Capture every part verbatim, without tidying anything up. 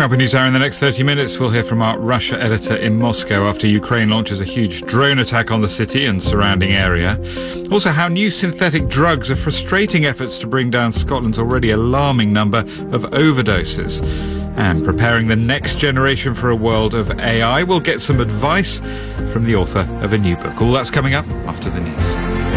Coming up in News Hour in the next thirty minutes, we'll hear from our Russia editor in Moscow after Ukraine launches a huge drone attack on the city and surrounding area. Also, how new synthetic drugs are frustrating efforts to bring down Scotland's already alarming number of overdoses. And preparing the next generation for a world of A I. We'll get some advice from the author of a new book. All that's coming up after the news.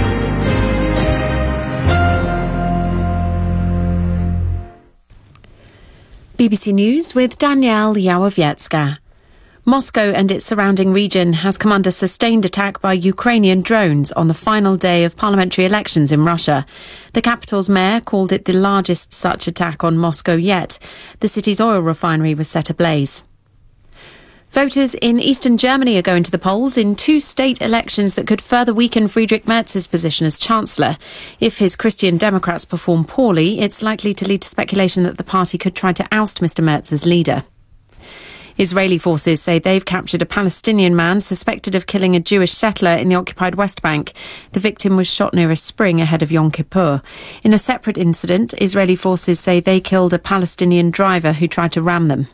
B B C News with Danielle Yałowiecka. Moscow and its surrounding region has come under sustained attack by Ukrainian drones on the final day of parliamentary elections in Russia. The capital's mayor called it the largest such attack on Moscow yet. The city's oil refinery was set ablaze. Voters in eastern Germany are going to the polls in two state elections that could further weaken Friedrich Merz's position as Chancellor. If his Christian Democrats perform poorly, it's likely to lead to speculation that the party could try to oust Mister Merz as leader. Israeli forces say they've captured a Palestinian man suspected of killing a Jewish settler in the occupied West Bank. The victim was shot near a spring ahead of Yom Kippur. In a separate incident, Israeli forces say they killed a Palestinian driver who tried to ram them.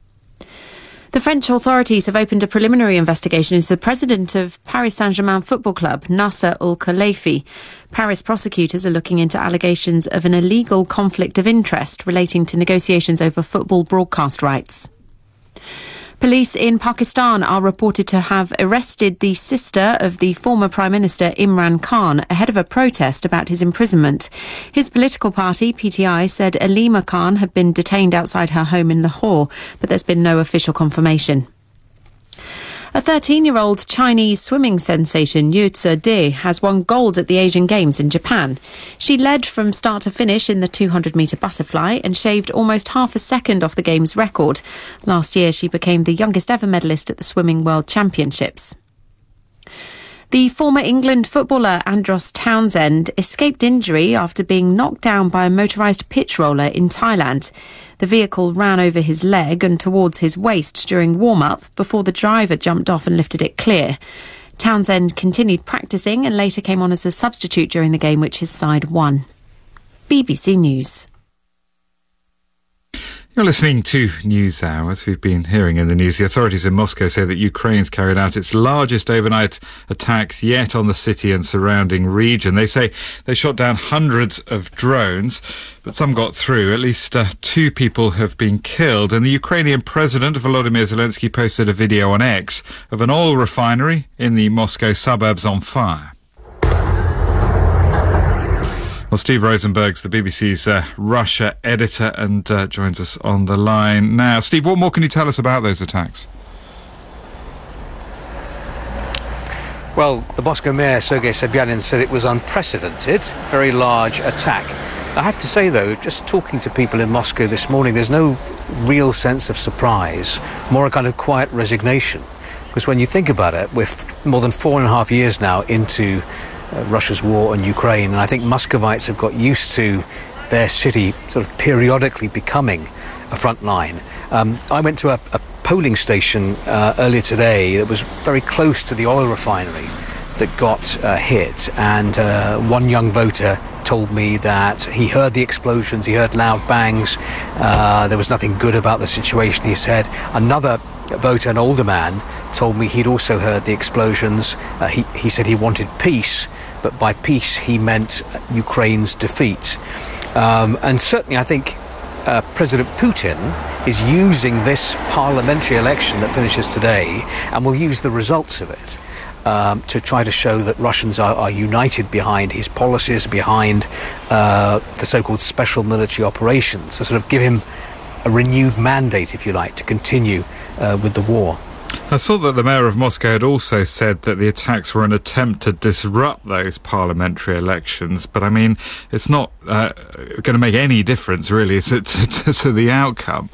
The French authorities have opened a preliminary investigation into the president of Paris Saint-Germain Football Club, Nasser Al-Khelaifi. Paris prosecutors are looking into allegations of an illegal conflict of interest relating to negotiations over football broadcast rights. Police in Pakistan are reported to have arrested the sister of the former Prime Minister Imran Khan ahead of a protest about his imprisonment. His political party, P T I, said Alima Khan had been detained outside her home in Lahore, but there's been no official confirmation. A thirteen-year-old Chinese swimming sensation, Yu Tze De, has won gold at the Asian Games in Japan. She led from start to finish in the two hundred metre butterfly and shaved almost half a second off the Games record. Last year, she became the youngest ever medalist at the Swimming World Championships. The former England footballer Andros Townsend escaped injury after being knocked down by a motorised pitch roller in Thailand. The vehicle ran over his leg and towards his waist during warm-up before the driver jumped off and lifted it clear. Townsend continued practising and later came on as a substitute during the game, which his side won. B B C News. You're listening to News Hour. As we've been hearing in the news, the authorities in Moscow say that Ukraine's carried out its largest overnight attacks yet on the city and surrounding region. They say they shot down hundreds of drones, but some got through. At least uh, two people have been killed. And the Ukrainian President, Volodymyr Zelensky, posted a video on X of an oil refinery in the Moscow suburbs on fire. Well, Steve Rosenberg's the B B C's uh, Russia editor and uh, joins us on the line now. Steve, what more can you tell us about those attacks? Well, the Moscow mayor, Sergei Sobyanin, said it was unprecedented, very large attack. I have to say, though, just talking to people in Moscow this morning, there's no real sense of surprise, more a kind of quiet resignation. Because when you think about it, we're f- more than four and a half years now into Uh, Russia's war on Ukraine, and I think Muscovites have got used to their city sort of periodically becoming a front line. Um, I went to a, a polling station uh, earlier today that was very close to the oil refinery that got uh, hit, and uh, one young voter told me that he heard the explosions, he heard loud bangs, uh, there was nothing good about the situation, he said. Another voter, an older man, told me he'd also heard the explosions. Uh, he, he said he wanted peace, but by peace he meant Ukraine's defeat. Um, and certainly I think uh, President Putin is using this parliamentary election that finishes today, and will use the results of it um, to try to show that Russians are, are united behind his policies, behind uh, the so-called special military operations, to sort of give him a renewed mandate, if you like, to continue uh, with the war. I saw that the mayor of Moscow had also said that the attacks were an attempt to disrupt those parliamentary elections, but I mean, it's not uh, going to make any difference, really, is it, to, to, to the outcome?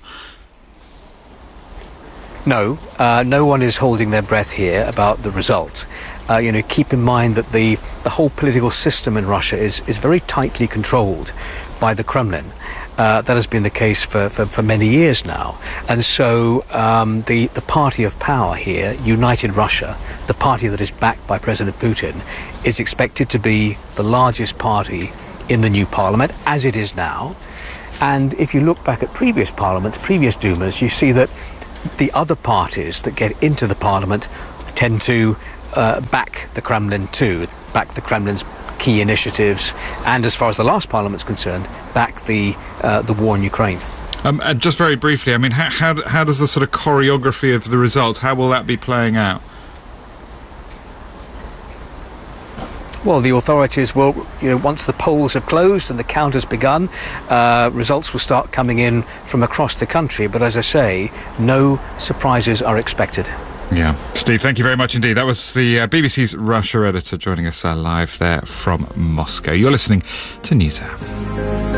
No, uh, no one is holding their breath here about the result. Uh, you know, keep in mind that the, the whole political system in Russia is, is very tightly controlled by the Kremlin. Uh, that has been the case for, for, for many years now. And so um, the, the party of power here, United Russia, the party that is backed by President Putin, is expected to be the largest party in the new parliament, as it is now. And if you look back at previous parliaments, previous Dumas, you see that the other parties that get into the parliament tend to uh, back the Kremlin too, back the Kremlin's key initiatives, and as far as the last parliament's concerned, back the uh, the war in Ukraine. Um, and just very briefly, I mean, how, how how does the sort of choreography of the results, how will that be playing out? Well, the authorities will, you know, once the polls have closed and the count has begun, uh, results will start coming in from across the country. But as I say, no surprises are expected. Yeah. Steve, thank you very much indeed. That was the uh, B B C's Russia editor joining us uh, live there from Moscow. You're listening to NewsHour.